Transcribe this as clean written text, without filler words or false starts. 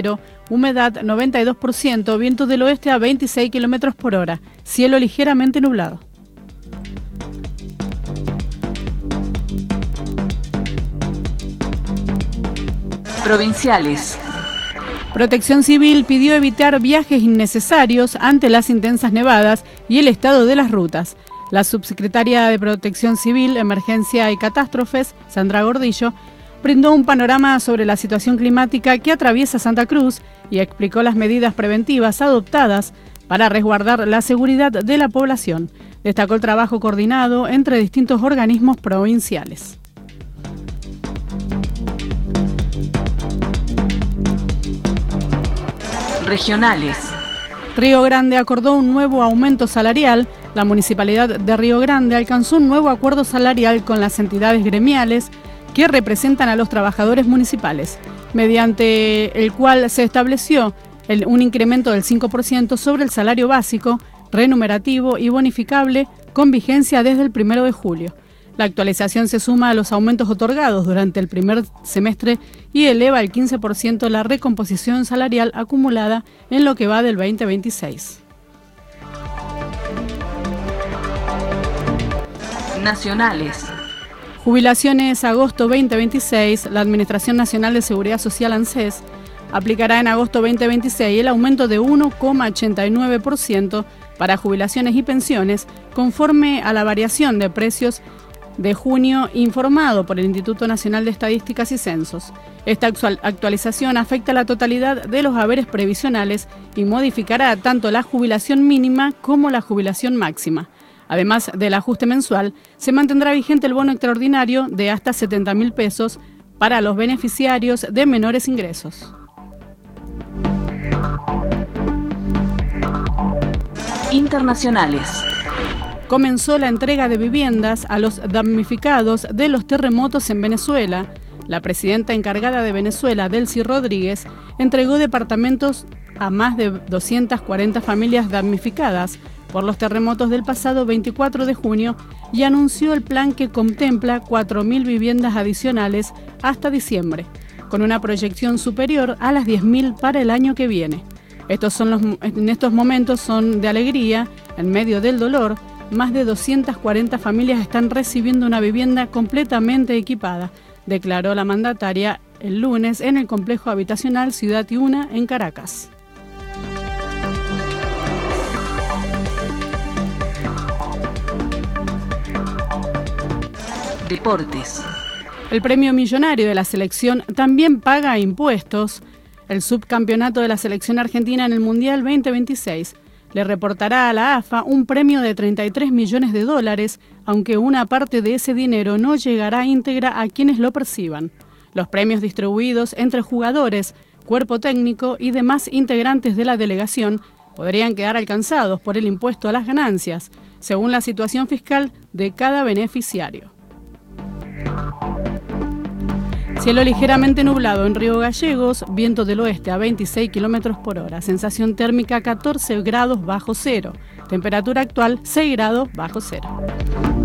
humedad 92%, viento del oeste a 26 km por hora, cielo ligeramente nublado. Provinciales. Protección Civil pidió evitar viajes innecesarios ante las intensas nevadas y el estado de las rutas. La subsecretaria de Protección Civil, Emergencia y Catástrofes, Sandra Gordillo, brindó un panorama sobre la situación climática que atraviesa Santa Cruz y explicó las medidas preventivas adoptadas para resguardar la seguridad de la población. Destacó el trabajo coordinado entre distintos organismos provinciales. Regionales. Río Grande acordó un nuevo aumento salarial. La Municipalidad de Río Grande alcanzó un nuevo acuerdo salarial con las entidades gremiales que representan a los trabajadores municipales, mediante el cual se estableció un incremento del 5% sobre el salario básico, remunerativo y bonificable con vigencia desde el 1 de julio. La actualización se suma a los aumentos otorgados durante el primer semestre y eleva el 15% la recomposición salarial acumulada en lo que va del 2026. Nacionales. Jubilaciones agosto 2026. La Administración Nacional de Seguridad Social, ANSES, aplicará en agosto 2026 el aumento de 1,89% para jubilaciones y pensiones, conforme a la variación de precios de junio informado por el Instituto Nacional de Estadísticas y Censos. Esta actualización afecta a la totalidad de los haberes previsionales y modificará tanto la jubilación mínima como la jubilación máxima. Además del ajuste mensual, se mantendrá vigente el bono extraordinario de hasta 70.000 pesos para los beneficiarios de menores ingresos. Internacionales. Comenzó la entrega de viviendas a los damnificados de los terremotos en Venezuela. La presidenta encargada de Venezuela, Delcy Rodríguez, entregó departamentos a más de 240 familias damnificadas por los terremotos del pasado 24 de junio y anunció el plan que contempla 4.000 viviendas adicionales hasta diciembre, con una proyección superior a las 10.000 para el año que viene. En estos momentos son de alegría, en medio del dolor. Más de 240 familias están recibiendo una vivienda completamente equipada, declaró la mandataria el lunes en el complejo habitacional Ciudad Tiuna en Caracas. Deportes. El premio millonario de la selección también paga impuestos. El subcampeonato de la selección argentina en el Mundial 2026 le reportará a la AFA un premio de $33 millones, aunque una parte de ese dinero no llegará íntegra a quienes lo perciban. Los premios distribuidos entre jugadores, cuerpo técnico y demás integrantes de la delegación podrían quedar alcanzados por el impuesto a las ganancias, según la situación fiscal de cada beneficiario. Cielo ligeramente nublado en Río Gallegos, viento del oeste a 26 km por hora, sensación térmica 14 grados bajo cero, temperatura actual 6 grados bajo cero.